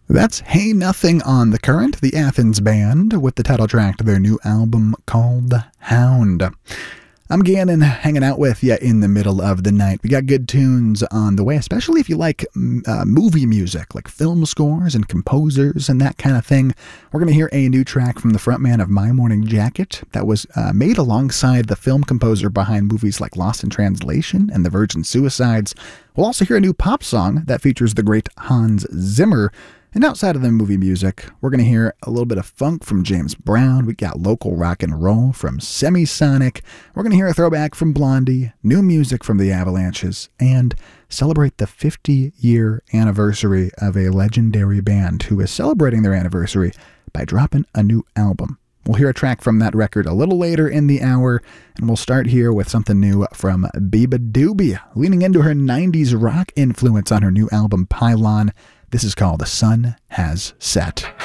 That's Hey Nothing on the Current, the Athens Band, with the title track to their new album called Hound. I'm Gannon, hanging out with you in the middle of the night. We got good tunes on the way, especially if you like movie music, like film scores and composers and that kind of thing. We're going to hear a new track from the frontman of My Morning Jacket that was made alongside the film composer behind movies like Lost in Translation and The Virgin Suicides. We'll also hear a new pop song that features the great Hans Zimmer. And outside of the movie music, we're going to hear a little bit of funk from James Brown. We got local rock and roll from Semisonic. We're going to hear a throwback from Blondie, new music from the Avalanches, and celebrate the 50-year anniversary of a legendary band who is celebrating their anniversary by dropping a new album. We'll hear a track from that record a little later in the hour, and we'll start here with something new from beabadoobee, leaning into her 90s rock influence on her new album Pylon. This is called The Sun Has Set.